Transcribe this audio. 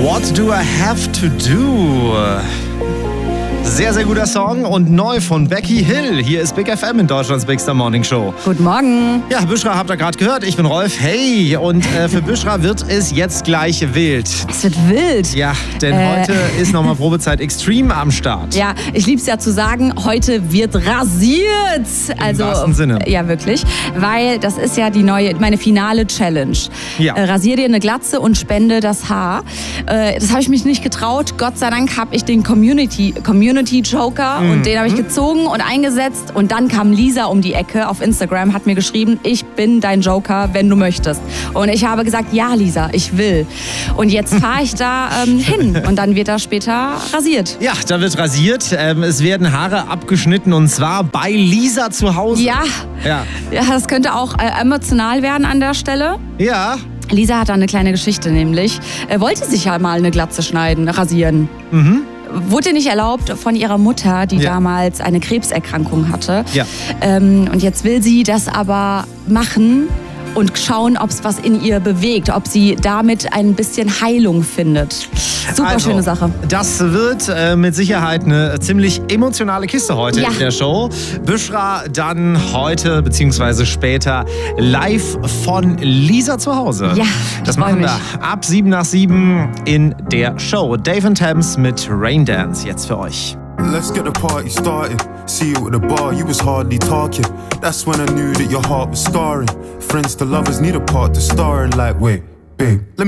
What do I have to do? Sehr, sehr guter Song und neu von Becky Hill. Hier ist Big FM in Deutschlands Big Star Morning Show. Guten Morgen. Ja, Büschra habt ihr gerade gehört. Ich bin Rolf. Hey, und für Büschra wird es jetzt gleich wild. Es wird wild. Ja, denn heute ist nochmal Probezeit Extreme am Start. Ja, ich liebe es ja zu sagen, heute wird rasiert. Im wahrsten Sinne. Ja, wirklich. Weil das ist ja meine finale Challenge. Ja. Rasier dir eine Glatze und spende das Haar. Das habe ich mich nicht getraut. Gott sei Dank habe ich den Community Joker und den habe ich gezogen und eingesetzt. Und dann kam Lisa um die Ecke auf Instagram, hat mir geschrieben, ich bin dein Joker, wenn du möchtest. Und ich habe gesagt, ja Lisa, ich will. Und jetzt fahre ich da hin und dann wird da später rasiert. Ja, da wird rasiert. Es werden Haare abgeschnitten und zwar bei Lisa zu Hause. Ja, das könnte auch emotional werden an der Stelle. Ja. Lisa hat da eine kleine Geschichte nämlich. Wollte sich ja mal eine Glatze rasieren. Wurde nicht erlaubt von ihrer Mutter, die damals eine Krebserkrankung hatte. Ja. Und jetzt will sie das aber machen und schauen, ob es was in ihr bewegt, ob sie damit ein bisschen Heilung findet. Super schöne Sache. Das wird mit Sicherheit eine ziemlich emotionale Kiste heute in der Show. Büschra dann heute bzw. später live von Lisa zu Hause. Ja, das machen wir ab 7 nach 7 in der Show. Dave and Thames mit Rain Dance jetzt für euch. Let's get the party started. See you at the bar, you was hardly talking. That's when I knew that your heart was scarring. Friends to lovers need a part to star in, like, wait, babe, let me